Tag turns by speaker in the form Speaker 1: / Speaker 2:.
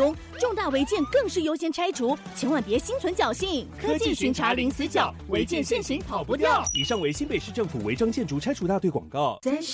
Speaker 1: 工，重大违建更是优先拆除，千万别心存侥幸。科技巡查零死角，违建现行跑不掉。
Speaker 2: 以上为新北市政府违章建筑拆除大队广告。